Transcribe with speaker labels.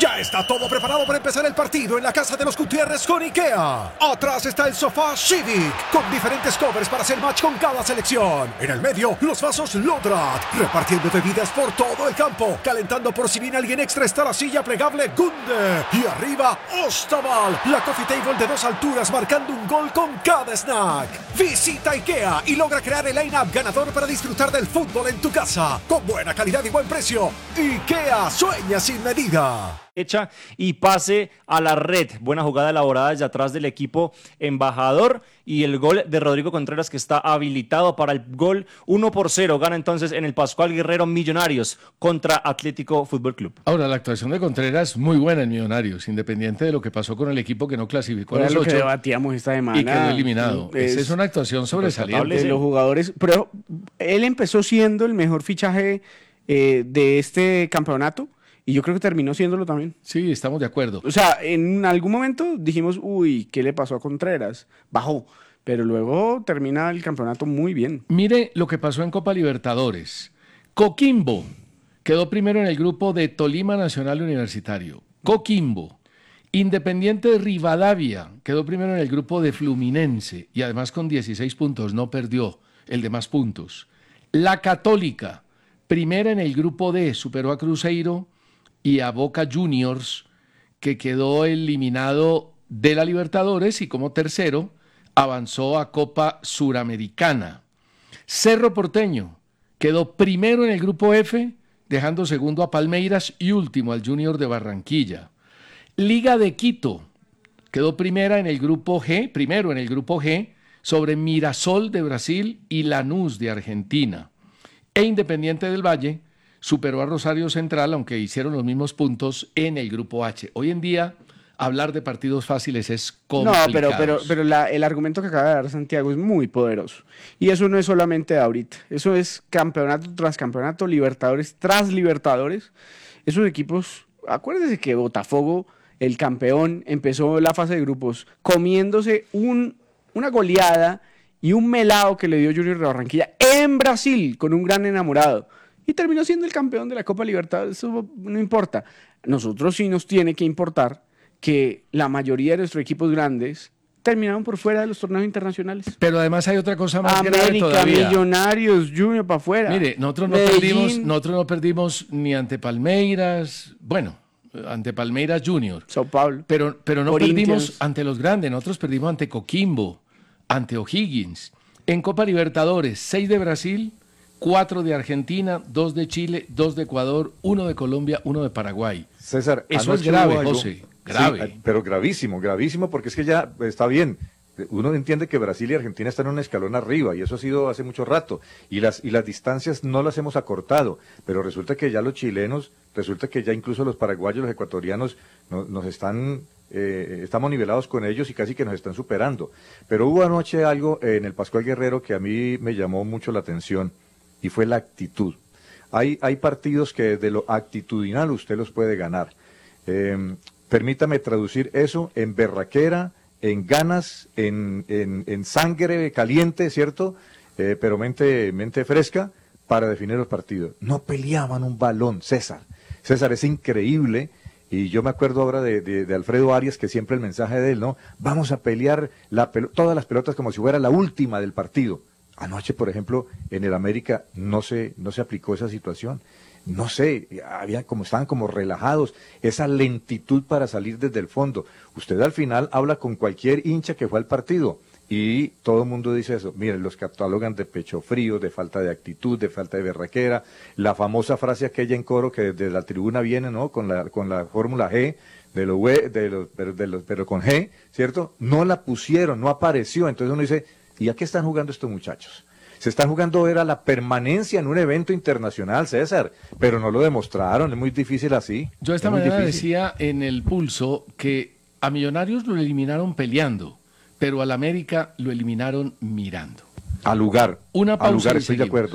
Speaker 1: Ya está todo preparado para empezar el partido en la casa de los Gutiérrez con IKEA. Atrás está el sofá Civic, con diferentes covers para hacer match con cada selección. En el medio, los vasos Lodrat, repartiendo bebidas por todo el campo. Calentando por si viene alguien extra está la silla plegable Gunde. Y arriba, Ostaval, la coffee table de 2 alturas marcando un gol con cada snack. Visita IKEA y logra crear el line-up ganador para disfrutar del fútbol en tu casa. Con buena calidad y buen precio. IKEA sueña sin medida.
Speaker 2: Hecha y pase a la red. Buena jugada elaborada desde atrás del equipo embajador y el gol de Rodrigo Contreras que está habilitado para el gol 1-0. Gana entonces en el Pascual Guerrero Millonarios contra Atlético Fútbol Club.
Speaker 3: Ahora, la actuación de Contreras muy buena en Millonarios, independiente de lo que pasó con el equipo que no clasificó a los 8
Speaker 4: que debatíamos esta semana
Speaker 3: y quedó eliminado. Esa es una actuación sobresaliente
Speaker 4: de los jugadores, pero él empezó siendo el mejor fichaje de este campeonato. Y yo creo que terminó siéndolo también.
Speaker 3: Sí, estamos de acuerdo.
Speaker 4: O sea, en algún momento dijimos, uy, ¿qué le pasó a Contreras? Bajó, pero luego termina el campeonato muy bien.
Speaker 3: Mire lo que pasó en Copa Libertadores. Coquimbo quedó primero en el grupo de Tolima Nacional Universitario. Coquimbo. Independiente de Rivadavia quedó primero en el grupo de Fluminense y además con 16 puntos, no perdió el de más puntos. La Católica, primera en el grupo D, superó a Cruzeiro y a Boca Juniors, que quedó eliminado de la Libertadores y como tercero avanzó a Copa Suramericana. Cerro Porteño quedó primero en el grupo F, dejando segundo a Palmeiras y último al Junior de Barranquilla. Liga de Quito quedó primero en el grupo G, sobre Mirasol de Brasil y Lanús de Argentina. E Independiente del Valle superó a Rosario Central, aunque hicieron los mismos puntos en el grupo H. Hoy en día, hablar de partidos fáciles es complicado.
Speaker 4: No, pero el argumento que acaba de dar Santiago es muy poderoso. Y eso no es solamente de ahorita. Eso es campeonato tras campeonato, Libertadores tras Libertadores. Esos equipos, acuérdense que Botafogo, el campeón, empezó la fase de grupos comiéndose una goleada y un melao que le dio Junior de Barranquilla en Brasil con un gran enamorado. Y terminó siendo el campeón de la Copa Libertadores. Eso no importa. Nosotros sí nos tiene que importar que la mayoría de nuestros equipos grandes terminaron por fuera de los torneos internacionales.
Speaker 3: Pero además hay otra cosa más grave
Speaker 4: América,
Speaker 3: todavía.
Speaker 4: Millonarios, Junior para afuera.
Speaker 3: Mire, nosotros no perdimos ni ante Palmeiras, ante Palmeiras Junior.
Speaker 4: Sao Paulo.
Speaker 3: Pero no
Speaker 4: Corinthians.
Speaker 3: perdimos ante los grandes, nosotros perdimos ante Coquimbo, ante O'Higgins. En Copa Libertadores, 6 de Brasil, 4 de Argentina, 2 de Chile, 2 de Ecuador, 1 de Colombia, 1 de Paraguay.
Speaker 5: César,
Speaker 3: eso es grave, José, grave.
Speaker 5: Sí, pero gravísimo, porque es que ya está bien. Uno entiende que Brasil y Argentina están en un escalón arriba, y eso ha sido hace mucho rato, y las distancias no las hemos acortado, pero resulta que ya los chilenos, resulta que ya incluso los paraguayos, los ecuatorianos, nos están, estamos nivelados con ellos y casi que nos están superando. Pero hubo anoche algo en el Pascual Guerrero que a mí me llamó mucho la atención, y fue la actitud. Hay partidos que de lo actitudinal usted los puede ganar. Permítame traducir eso en berraquera, en ganas, en sangre caliente, ¿cierto? Pero mente fresca para definir los partidos. No peleaban un balón, César. César, es increíble. Y yo me acuerdo ahora de Alfredo Arias, que siempre el mensaje de él, ¿no? Vamos a pelear todas las pelotas como si fuera la última del partido. Anoche, por ejemplo, en el América no se aplicó esa situación. No sé, estaban como relajados, esa lentitud para salir desde el fondo. Usted al final habla con cualquier hincha que fue al partido y todo el mundo dice eso. Miren, los catalogan de pecho frío, de falta de actitud, de falta de berraquera. La famosa frase aquella en coro que desde la tribuna viene, ¿no? Con la fórmula G, pero con G, ¿cierto? No la pusieron, no apareció. Entonces uno dice, ¿y a qué están jugando estos muchachos? Se están jugando era la permanencia en un evento internacional, César, pero no lo demostraron, es muy difícil así.
Speaker 3: Yo esta mañana decía en el Pulso que a Millonarios lo eliminaron peleando, pero al América lo eliminaron mirando.
Speaker 5: Al lugar,
Speaker 3: Una pausa
Speaker 5: estoy de acuerdo.